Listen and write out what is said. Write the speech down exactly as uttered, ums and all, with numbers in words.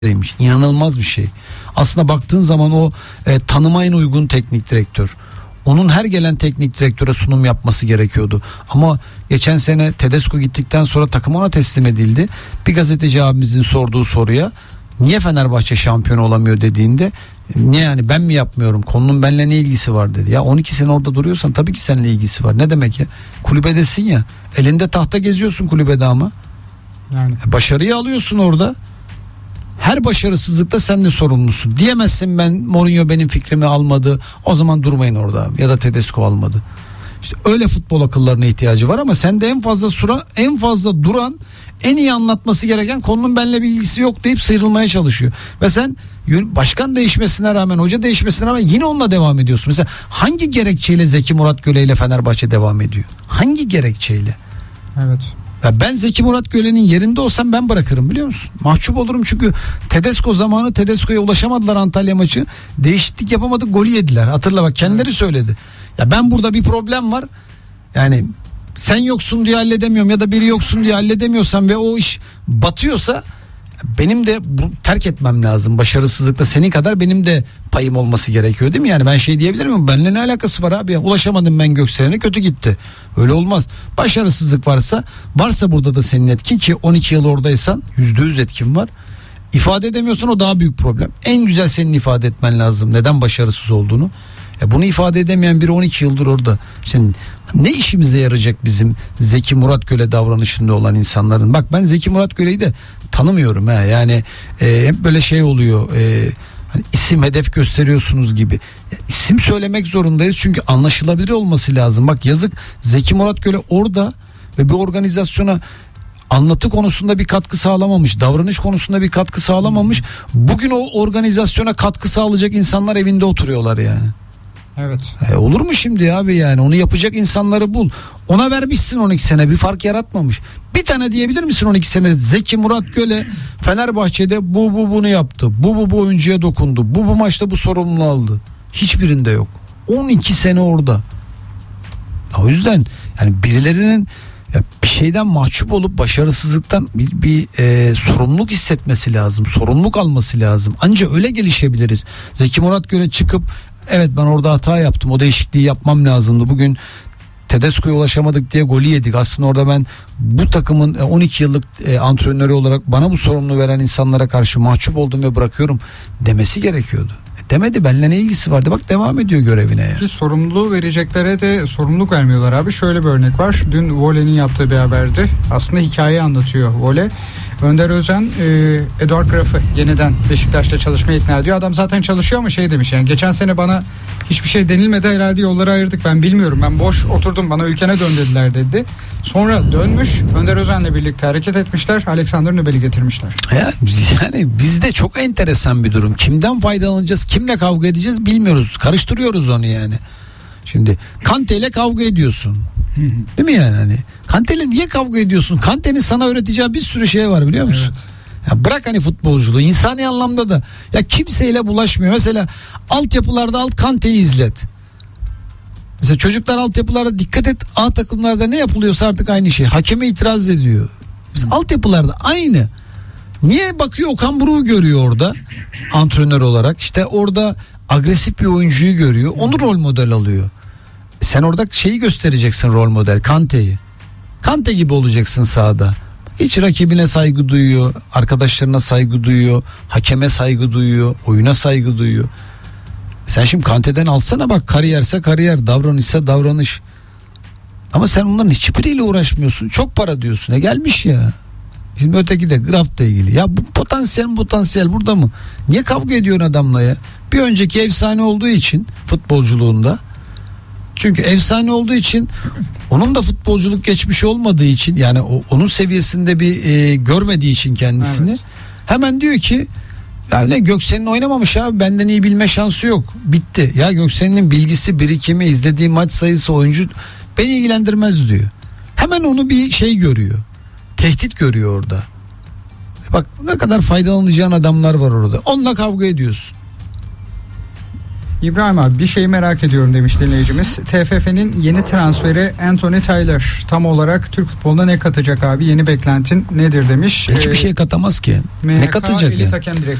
demiş. İnanılmaz bir şey. Aslında baktığın zaman o e, tanıma en uygun teknik direktör. Onun her gelen teknik direktöre sunum yapması gerekiyordu. Ama geçen sene Tedesco gittikten sonra takım ona teslim edildi. Bir gazeteci abimizin sorduğu soruya niye Fenerbahçe şampiyon olamıyor dediğinde niye yani ben mi yapmıyorum? Konunun benimle ne ilgisi var dedi. Ya on iki sene orada duruyorsan tabii ki seninle ilgisi var. Ne demek ya? Kulübedesin ya. Elinde tahta geziyorsun kulübede ama. Yani başarıyı alıyorsun orada. Her başarısızlıkta sen de sorumlusun. Diyemezsin ben Mourinho benim fikrimi almadı. O zaman durmayın orada ya da Tedesco almadı. İşte öyle futbol akıllarına ihtiyacı var ama sende en fazla sura, en fazla duran, en iyi anlatması gereken konunun benimle bir ilgisi yok deyip sıyrılmaya çalışıyor. Ve sen başkan değişmesine rağmen, hoca değişmesine rağmen yine onunla devam ediyorsun. Mesela hangi gerekçeyle Zeki Muratgöle ile Fenerbahçe devam ediyor? Hangi gerekçeyle? Evet. Ya ben Zeki Muratgöle'nin yerinde olsam ben bırakırım biliyor musun? Mahcup olurum çünkü Tedesco zamanı Tedesco'ya ulaşamadılar Antalya maçı. Değişiklik yapamadık, golü yediler. Hatırla bak kendileri evet. söyledi. Ya ben burada bir problem var. Yani sen yoksun diye halledemiyorum ya da biri yoksun diye halledemiyorsam ve o iş batıyorsa benim de bu, terk etmem lazım. Başarısızlıkta senin kadar benim de payım olması gerekiyor değil mi? Yani ben şey diyebilir miyim? Benimle ne alakası var abi ya? Ulaşamadım ben Gökselen'e, kötü gitti. Öyle olmaz. Başarısızlık varsa, varsa burada da senin etkin ki on iki yıl oradaysan yüzde yüz etkin var. İfade edemiyorsan o daha büyük problem. En güzel senin ifade etmen lazım. Neden başarısız olduğunu. Ya bunu ifade edemeyen biri on iki yıldır orada. Şimdi ne işimize yarayacak bizim Zeki Muratgöle davranışında olan insanların? Bak ben Zeki Muratgöle'yi de tanımıyorum ha. Yani e, hep böyle şey oluyor. E, hani isim hedef gösteriyorsunuz gibi. Ya, isim söylemek zorundayız çünkü anlaşılabilir olması lazım. Bak yazık Zeki Muratgöle orada ve bir organizasyona anlatı konusunda bir katkı sağlamamış, davranış konusunda bir katkı sağlamamış. Bugün o organizasyona katkı sağlayacak insanlar evinde oturuyorlar yani. Evet. E olur mu şimdi abi yani onu yapacak insanları bul. Ona vermişsin on iki sene bir fark yaratmamış. Bir tane diyebilir misin on iki sene Zeki Muratgöle Fenerbahçe'de bu bu bunu yaptı. Bu bu bu oyuncuya dokundu. Bu bu maçta bu sorumluluğu aldı. Hiçbirinde yok. on iki sene orada. O yüzden yani birilerinin ya bir şeyden mahcup olup başarısızlıktan bir, bir e, sorumluluk hissetmesi lazım. Sorumluluk alması lazım. Ancak öyle gelişebiliriz. Zeki Muratgöle çıkıp evet ben orada hata yaptım. O değişikliği yapmam lazımdı. Bugün Tedesco'ya ulaşamadık diye golü yedik. Aslında orada ben bu takımın on iki yıllık antrenörü olarak bana bu sorumluluğu veren insanlara karşı mahcup oldum ve bırakıyorum demesi gerekiyordu. Demedi, benimle ne ilgisi vardı? Bak devam ediyor görevine ya. Ki sorumluluğu vereceklere de sorumluluk vermiyorlar abi. Şöyle bir örnek var. Dün Vole'nin yaptığı bir haberdi. Aslında hikayeyi anlatıyor Vole. Önder Özen e, Eduard Graf'ı yeniden Beşiktaş'ta çalışmaya ikna ediyor. Adam zaten çalışıyor ama şey demiş yani geçen sene bana hiçbir şey denilmedi herhalde yolları ayırdık ben bilmiyorum. Ben boş oturdum bana ülkene dön dediler dedi. Sonra dönmüş Önder Özen'le birlikte hareket etmişler. Alexander Nübel'i getirmişler. Ya, yani bizde çok enteresan bir durum. Kimden faydalanacağız, kimle kavga edeceğiz bilmiyoruz. Karıştırıyoruz onu yani. Şimdi Kante ile kavga ediyorsun. Değil mi yani hani? Kante ile niye kavga ediyorsun? Kante'nin sana öğreteceği bir sürü şey var biliyor musun? Evet. Ya bırak hani futbolculuğu, insani anlamda da ya kimseyle bulaşmıyor. Mesela altyapılarda alt Kante'yi izlet. Mesela çocuklar altyapılarda dikkat et, A takımlarda ne yapılıyorsa artık aynı şey. Hakeme itiraz ediyor. Biz altyapılarda aynı. Niye bakıyor Okan Buruk'u görüyor orada antrenör olarak. İşte orada agresif bir oyuncuyu görüyor. Onu rol model alıyor. Sen orada şeyi göstereceksin rol model, Kante'yi. Kante gibi olacaksın sahada. Hiç rakibine saygı duyuyor, arkadaşlarına saygı duyuyor, hakeme saygı duyuyor, oyuna saygı duyuyor. Sen şimdi Kante'den alsana bak, kariyerse kariyer, davranışsa davranış. Ama sen onların hiçbiriyle uğraşmıyorsun. Çok para diyorsun. E gelmiş ya. Şimdi öteki de Graf'la ilgili. Ya bu potansiyel mi potansiyel burada mı? Niye kavga ediyorsun adamla ya? Bir önceki efsane olduğu için futbolculuğunda. Çünkü efsane olduğu için onun da futbolculuk geçmişi olmadığı için yani o, onun seviyesinde bir e, görmediği için kendisini evet. Hemen diyor ki ya ne Göksel'in oynamamış abi, benden iyi bilme şansı yok, bitti. Ya Göksel'in bilgisi, birikimi, izlediği maç sayısı, oyuncu beni ilgilendirmez diyor. Hemen onu bir şey görüyor, tehdit görüyor orada. Bak ne kadar faydalanacağın adamlar var orada, onunla kavga ediyorsun. İbrahim abi bir şeyi merak ediyorum demiş dinleyicimiz. T F F'nin yeni transferi Anthony Taylor tam olarak Türk futboluna ne katacak abi? Yeni beklentin nedir demiş. Hiçbir Ee, şey katamaz ki. M H K Ne katacak Elit ya? Hakem Direktörü